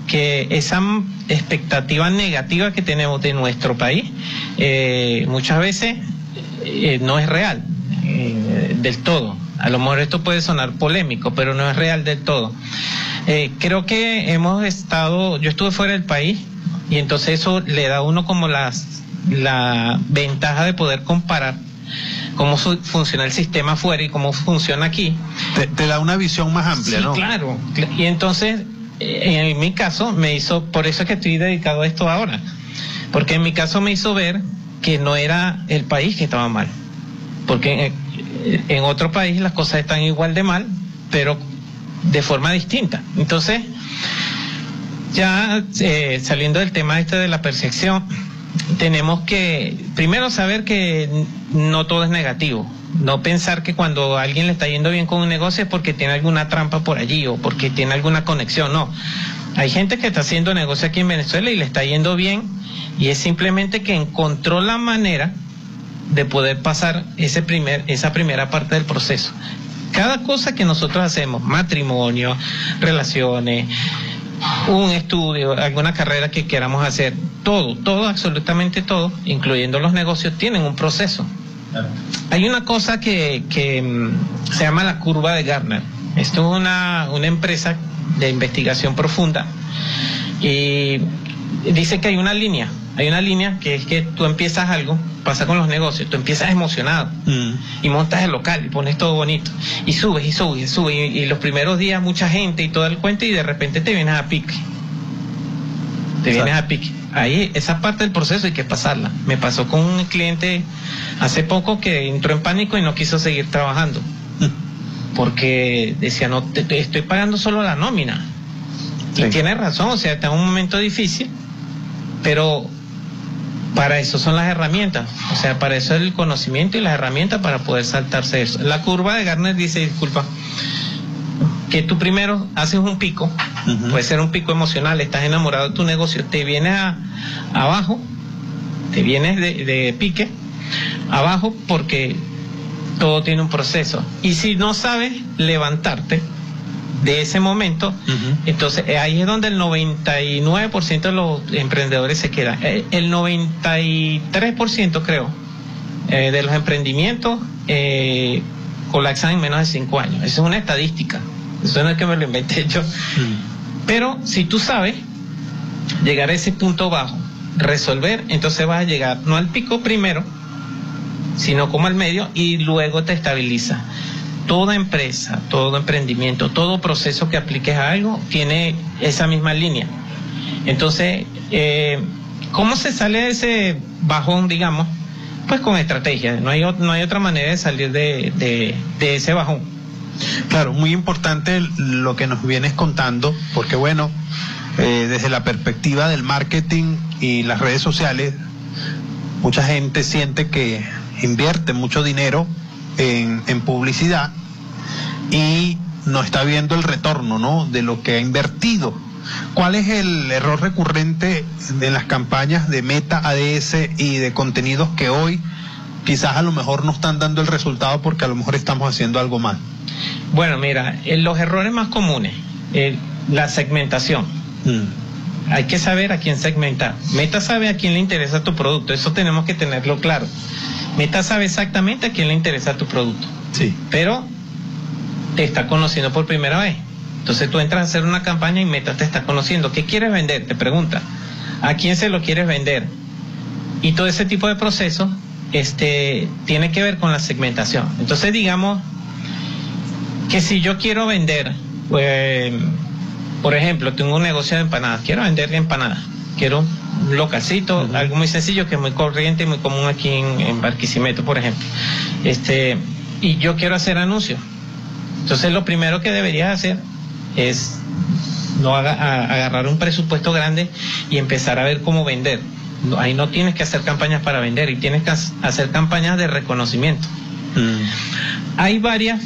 que esa expectativa negativa que tenemos de nuestro país muchas veces no es real del todo. A lo mejor esto puede sonar polémico, pero no es real del todo. Creo que yo estuve fuera del país y entonces eso le da a uno como la ventaja de poder comparar cómo funciona el sistema afuera y cómo funciona aquí. Te da una visión más amplia, sí, ¿no? Claro. Y entonces, en mi caso, por eso es que estoy dedicado a esto ahora. Porque en mi caso me hizo ver que no era el país que estaba mal. Porque en otro país las cosas están igual de mal, pero de forma distinta. Entonces, ya saliendo del tema de la percepción, tenemos que primero saber que no todo es negativo. No pensar que cuando a alguien le está yendo bien con un negocio es porque tiene alguna trampa por allí o porque tiene alguna conexión. No. Hay gente que está haciendo negocio aquí en Venezuela y le está yendo bien y es simplemente que encontró la manera de poder pasar esa primera parte del proceso. Cada cosa que nosotros hacemos, matrimonio, relaciones, un estudio, alguna carrera que queramos hacer, todo, absolutamente todo, incluyendo los negocios, tienen un proceso. Claro. Hay una cosa que se llama la curva de Gartner. Esto es una empresa de investigación profunda y dice que hay una línea que es que tú empiezas algo, pasa con los negocios, tú empiezas emocionado y montas el local y pones todo bonito y subes y los primeros días mucha gente y todo el cuento y de repente te vienes a pique. Ahí esa parte del proceso hay que pasarla. Me pasó con un cliente hace poco que entró en pánico y no quiso seguir trabajando porque decía, no, te estoy pagando solo la nómina. Sí. Y tiene razón, o sea, está en un momento difícil, pero para eso son las herramientas, o sea, para eso es el conocimiento y las herramientas para poder saltarse eso. La curva de Gartner dice, disculpa, que tú primero haces un pico, puede ser un pico emocional, estás enamorado de tu negocio, te vienes abajo, te vienes de pique abajo porque todo tiene un proceso. Y si no sabes levantarte de ese momento, entonces ahí es donde el 99% de los emprendedores se quedan. El 93% creo de los emprendimientos colapsan en menos de 5 años. Eso es una estadística, eso no es que me lo inventé yo. Pero si tú sabes llegar a ese punto bajo, resolver, entonces vas a llegar no al pico primero, sino como al medio y luego te estabiliza. Toda empresa, todo emprendimiento, todo proceso que apliques a algo tiene esa misma línea. Entonces, ¿cómo se sale de ese bajón, digamos? Pues con estrategia. No hay otra manera de salir de ese bajón. Claro, muy importante lo que nos vienes contando, porque bueno, desde la perspectiva del marketing y las redes sociales, mucha gente siente que invierte mucho dinero en publicidad y no está viendo el retorno, ¿no?, de lo que ha invertido. ¿Cuál es el error recurrente en las campañas de Meta, ADS y de contenidos que hoy quizás a lo mejor no están dando el resultado porque a lo mejor estamos haciendo algo mal? Bueno, mira, los errores más comunes, la segmentación. Hay que saber a quién segmentar. Meta sabe a quién le interesa tu producto, eso tenemos que tenerlo claro. Meta sabe exactamente a quién le interesa tu producto. Sí. Pero te está conociendo por primera vez. Entonces tú entras a hacer una campaña y Meta te está conociendo. ¿Qué quieres vender? Te pregunta. ¿A quién se lo quieres vender? Y todo ese tipo de procesos tiene que ver con la segmentación. Entonces digamos que si yo quiero vender, pues, por ejemplo, tengo un negocio de empanadas, quiero vender empanadas, quiero un localcito, algo muy sencillo que es muy corriente y muy común aquí en Barquisimeto, por ejemplo. Y yo quiero hacer anuncios. Entonces lo primero que deberías hacer es agarrar un presupuesto grande y empezar a ver cómo vender. Ahí no tienes que hacer campañas para vender y tienes que hacer campañas de reconocimiento. Hay varios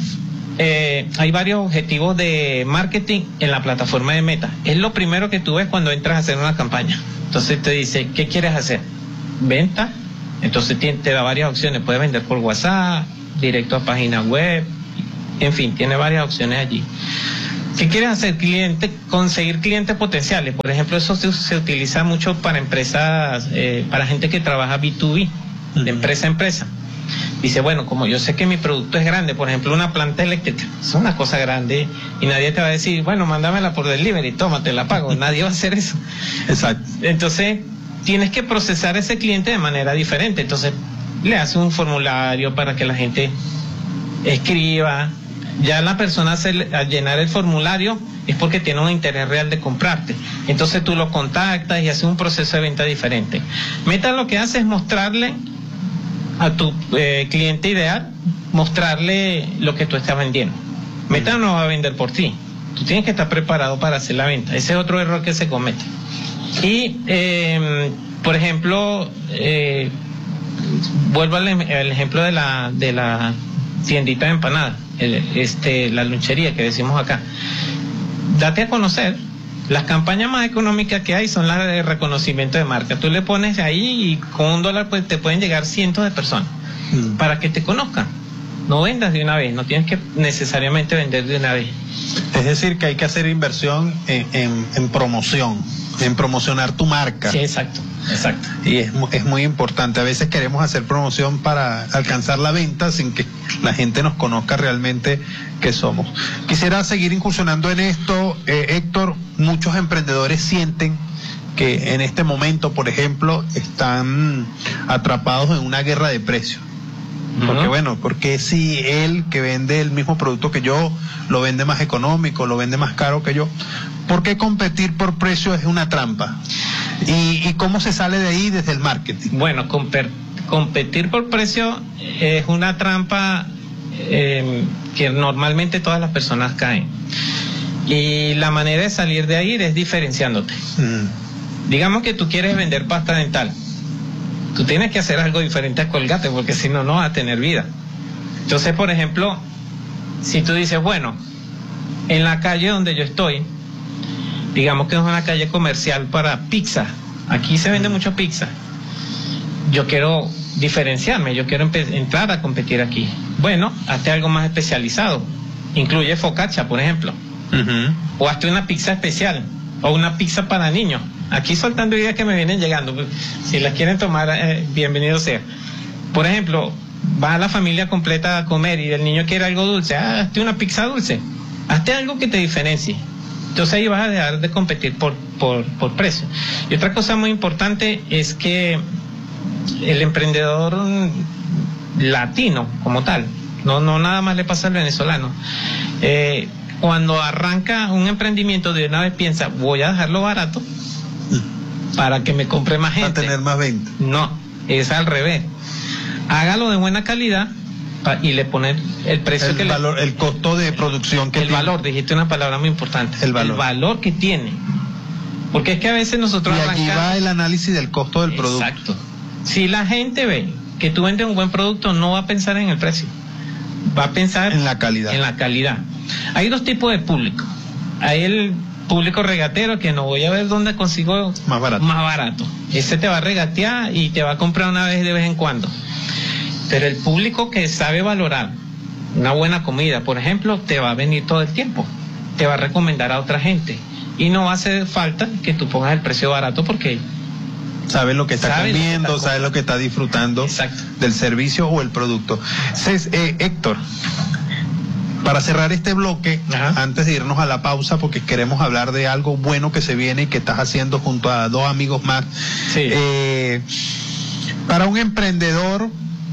objetivos de marketing en la plataforma de Meta. Es lo primero que tú ves cuando entras a hacer una campaña. Entonces te dice, ¿qué quieres hacer? ¿Venta? Entonces te da varias opciones. Puedes vender por WhatsApp, directo a página web, en fin, tiene varias opciones allí. ¿Qué quieres hacer? Conseguir clientes potenciales. Por ejemplo, eso se utiliza mucho para empresas, para gente que trabaja B2B, de empresa a empresa. Dice, bueno, como yo sé que mi producto es grande, por ejemplo, una planta eléctrica, es una cosa grande y nadie te va a decir, bueno, mándamela por delivery, tómate, la pago. Nadie va a hacer eso. Exacto. Entonces, tienes que procesar a ese cliente de manera diferente. Entonces, le haces un formulario para que la gente escriba. Ya la persona al llenar el formulario es porque tiene un interés real de comprarte. Entonces tú lo contactas y haces un proceso de venta diferente. Meta lo que hace es mostrarle a tu cliente ideal, mostrarle lo que tú estás vendiendo. Meta no va a vender por ti. Tú tienes que estar preparado para hacer la venta. Ese es otro error que se comete. Y, por ejemplo, vuelvo al ejemplo de la tiendita de empanadas, la lonchería que decimos acá. Date a conocer. Las campañas más económicas que hay son las de reconocimiento de marca. Tú le pones ahí y con $1 pues te pueden llegar cientos de personas para que te conozcan. No vendas de una vez, no tienes que necesariamente vender de una vez. Es decir, que hay que hacer inversión en promoción, en promocionar tu marca. Sí, exacto. Y es muy importante. A veces queremos hacer promoción para alcanzar la venta sin que la gente nos conozca realmente qué somos. Quisiera seguir incursionando en esto, Héctor. Muchos emprendedores sienten que en este momento, por ejemplo, están atrapados en una guerra de precios. Porque bueno, porque si él que vende el mismo producto que yo, lo vende más económico, lo vende más caro que yo, ¿por qué competir por precio es una trampa? ¿Y cómo se sale de ahí desde el marketing? Bueno, competir por precio es una trampa que normalmente todas las personas caen. Y la manera de salir de ahí es diferenciándote. Digamos que tú quieres vender pasta dental. Tú tienes que hacer algo diferente a Colgate, porque si no, no vas a tener vida. Entonces, por ejemplo, si tú dices, bueno, en la calle donde yo estoy, digamos que es una calle comercial para pizza, aquí se vende mucho pizza, yo quiero diferenciarme, yo quiero entrar a competir aquí. Bueno, hazte algo más especializado, incluye focaccia, por ejemplo, o hazte una pizza especial, o una pizza para niños. Aquí soltando ideas que me vienen llegando, si las quieren tomar, bienvenido sea. Por ejemplo, va la familia completa a comer y el niño quiere algo dulce, hazte una pizza dulce, hazte algo que te diferencie. Entonces ahí vas a dejar de competir por precio. Y otra cosa muy importante es que el emprendedor latino como tal, no nada más le pasa al venezolano, cuando arranca un emprendimiento de una vez piensa, voy a dejarlo barato para que me compre más gente. Para tener más venta. No, es al revés. Hágalo de buena calidad y le pone el precio el costo de producción que tiene. El valor, dijiste una palabra muy importante. El valor que tiene. Porque es que a veces nosotros arrancamos. Y aquí va el análisis del costo del producto. Exacto. Si la gente ve que tú vendes un buen producto, no va a pensar en el precio. Va a pensar en la calidad. En la calidad. Hay dos tipos de público. Hay el público regatero, que no voy a ver dónde consigo más barato. Ese te va a regatear y te va a comprar una vez de vez en cuando. Pero el público que sabe valorar una buena comida, por ejemplo, te va a venir todo el tiempo, te va a recomendar a otra gente y no va a hacer falta que tú pongas el precio barato porque sabes lo que está comiendo, sabes lo que está disfrutando. Exacto. Del servicio o el producto. Héctor, para cerrar este bloque, antes de irnos a la pausa, porque queremos hablar de algo bueno que se viene y que estás haciendo junto a dos amigos más. Sí. Para un emprendedor,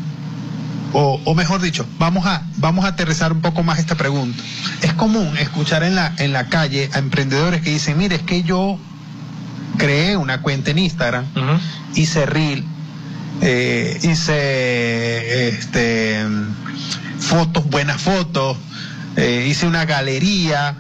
o mejor dicho, vamos a aterrizar un poco más esta pregunta. Es común escuchar en la calle a emprendedores que dicen, mire, es que yo creé una cuenta en Instagram, hice reel, hice fotos, buenas fotos, hice una galería,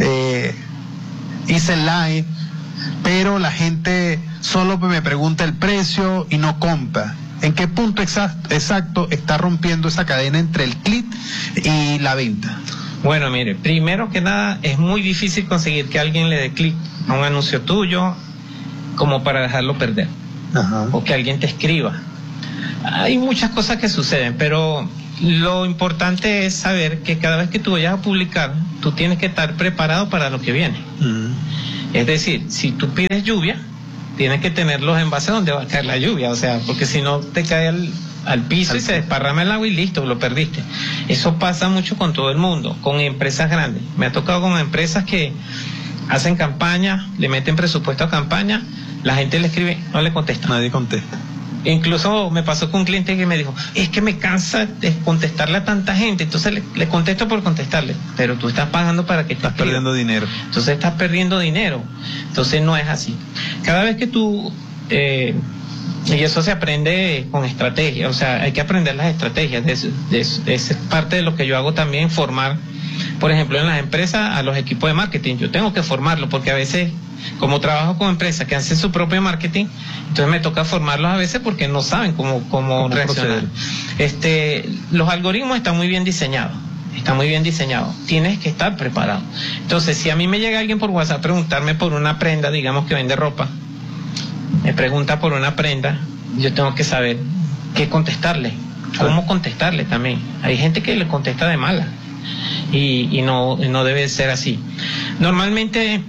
hice live, pero la gente solo me pregunta el precio y no compra. ¿En qué punto exacto está rompiendo esa cadena entre el clic y la venta? Bueno, mire, primero que nada es muy difícil conseguir que alguien le dé clic a un anuncio tuyo como para dejarlo perder. O que alguien te escriba. Hay muchas cosas que suceden, pero lo importante es saber que cada vez que tú vayas a publicar, tú tienes que estar preparado para lo que viene. Es decir, si tú pides lluvia, tienes que tener los envases donde va a caer la lluvia, o sea, porque si no te cae al piso y se desparrama el agua y listo, lo perdiste. Eso pasa mucho con todo el mundo, con empresas grandes. Me ha tocado con empresas que hacen campaña, le meten presupuesto a campaña, la gente le escribe, no le contesta. Nadie contesta. Incluso me pasó con un cliente que me dijo, es que me cansa de contestarle a tanta gente, entonces le contesto por contestarle, pero tú estás pagando para que estás perdiendo dinero. Entonces estás perdiendo dinero, entonces no es así. Cada vez que tú, y eso se aprende con estrategia, o sea, hay que aprender las estrategias, es parte de lo que yo hago también, formar, por ejemplo, en las empresas a los equipos de marketing. Yo tengo que formarlo porque a veces, como trabajo con empresas que hacen su propio marketing, entonces me toca formarlos a veces porque no saben cómo reaccionar. Los algoritmos están muy bien diseñados. Tienes que estar preparado. Entonces, si a mí me llega alguien por WhatsApp a preguntarme por una prenda, digamos que vende ropa, me pregunta por una prenda, yo tengo que saber qué contestarle, cómo contestarle también. Hay gente que le contesta de mala y no debe ser así. Normalmente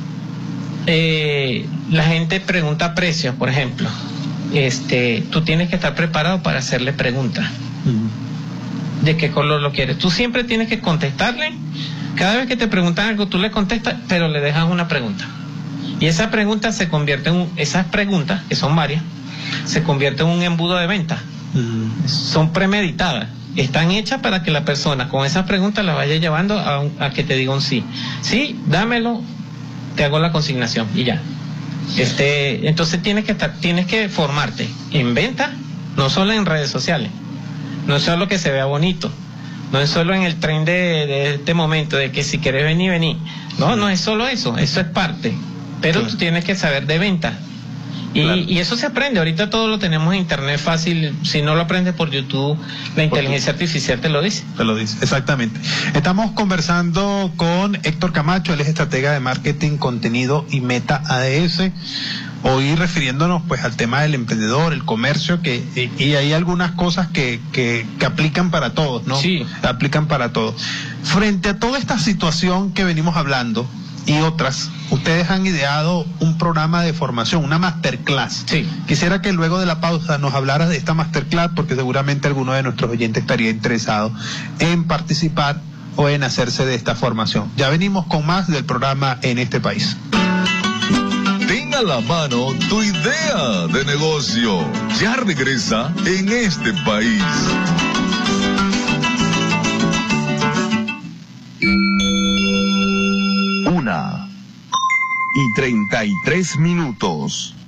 la gente pregunta precios, por ejemplo. Tú tienes que estar preparado para hacerle preguntas. ¿De qué color lo quieres? Tú siempre tienes que contestarle. Cada vez que te preguntan algo, tú le contestas, pero le dejas una pregunta. Y esa pregunta se convierte esas preguntas, que son varias, se convierte en un embudo de venta. Son premeditadas. Están hechas para que la persona con esas preguntas la vaya llevando a que te diga un sí. Sí, dámelo, te hago la consignación y ya. Entonces tienes que formarte en venta, no solo en redes sociales, no es solo que se vea bonito, no es solo en el tren de este momento de que si quieres venir, vení. No es solo eso es parte, pero tú tienes que saber de venta. Y eso se aprende, ahorita todo lo tenemos en internet fácil, si no lo aprendes por YouTube, la inteligencia artificial te lo dice. Te lo dice, exactamente. Estamos conversando con Héctor Camacho, él es estratega de marketing, contenido y Meta ADS, hoy refiriéndonos pues al tema del emprendedor, el comercio, y hay algunas cosas que aplican para todos, ¿no? Sí. Aplican para todos. Frente a toda esta situación que venimos hablando, y otras, ustedes han ideado un programa de formación, una masterclass. Sí. Quisiera que luego de la pausa nos hablaras de esta masterclass, porque seguramente alguno de nuestros oyentes estaría interesado en participar o en hacerse de esta formación. Ya venimos con más del programa En este País. Ten a la mano tu idea de negocio. Ya regresa En este País. 1:33 minutos.